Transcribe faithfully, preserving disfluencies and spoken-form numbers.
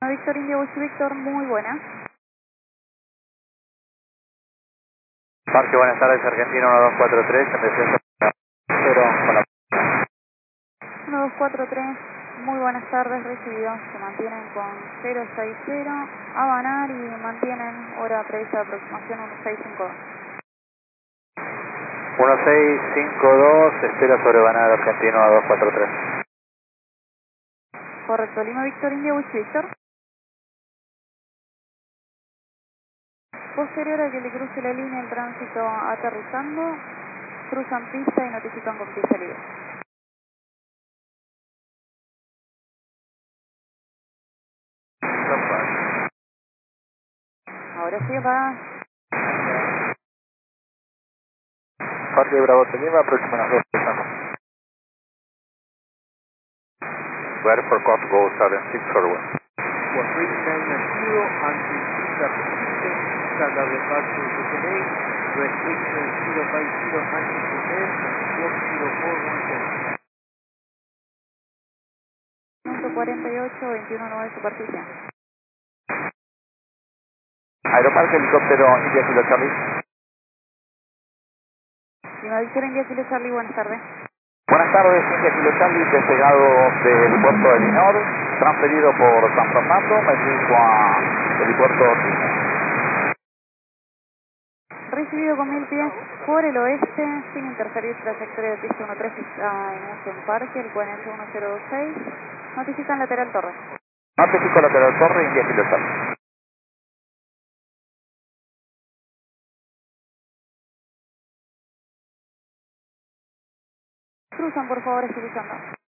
Víctor India Bush Víctor, muy buena. Parque, buenas tardes, Argentina uno dos cuatro tres, en descenso cero con la... uno dos cuatro tres, muy buenas tardes, recibidos. Se mantienen con cero seis cero, Avanar y mantienen hora prevista de aproximación uno seis cinco dos. uno seis cinco dos, espera sobre Banada Argentina uno dos cuatro tres. Correcto, Lima Víctor India Bush Víctor. Posterior a que le cruce la línea el tránsito aterrizando, cruzan pista y notifican con pista libre. Ahora sí va. Parque Bravo Lima, próxima a las dos estamos. Where for call to go seven six four one. one three nine zero until traffic system, standard departure destination, restriction zero five zero until hotel, and squawk zero four one seven. ciento cuarenta y ocho, veintiuno nueve superficie. Aeroparque, helicóptero India Kilo Charlie. Lima Víctor India Kilo Charlie, buenas tardes. Buenas tardes, India Kilo Charlie, despegado del puerto de Linor, transferido por San Fernando, me dirijo a helipuerto Chile. Recibido con mil pies por el oeste, sin interferir trayectoria de pista uno tres que está en uso en parque, el cuarenta uno cero dos seis. Notifican lateral torre. Notifico lateral torre, India Kilo Charlie. Cruzan por favor, escuchando.